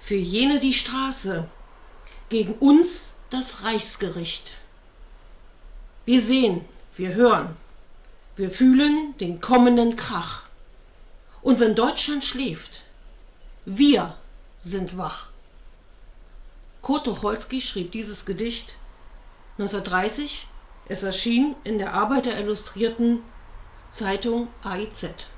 für jene die Straße, gegen uns das Reichsgericht. Wir sehen, wir hören, wir fühlen den kommenden Krach. Und wenn Deutschland schläft, wir sind wach. Kurt Tucholsky schrieb dieses Gedicht 1930. Es erschien in der Arbeiter Illustrierten Zeitung AIZ.